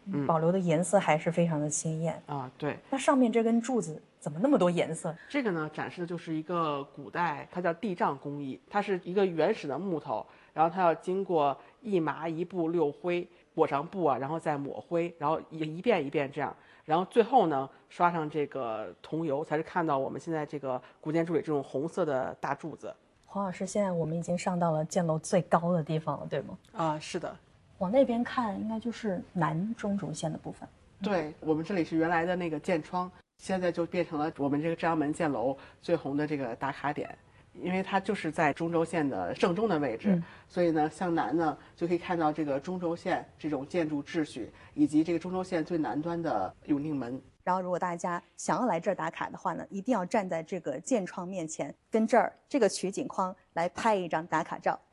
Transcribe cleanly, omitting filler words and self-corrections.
保留的颜色还是非常的鲜艳啊。对， 那上面这根柱子怎么那么多颜色？ 这个呢展示的就是一个古代，它叫地杖工艺，它是一个原始的木头，然后它要经过一麻一布六灰，裹上布啊，然后再抹灰，然后一遍一遍这样，然后最后呢刷上这个桐油，才是看到我们现在这个古建筑里这种红色的大柱子。 黄老师，现在我们已经上到了箭楼最高的地方了，对吗？ 啊，是的。 往那边看，应该就是南中轴线的部分。 对，我们这里是原来的那个箭窗，现在就变成了我们这个正阳门箭楼最红的这个打卡点，因为它就是在中轴线的正中的位置，所以呢，向南呢就可以看到这个中轴线这种建筑秩序，以及这个中轴线最南端的永定门。 然后，如果大家想要来这儿打卡的话呢，一定要站在这个箭窗面前，跟这儿这个取景框来拍一张打卡照。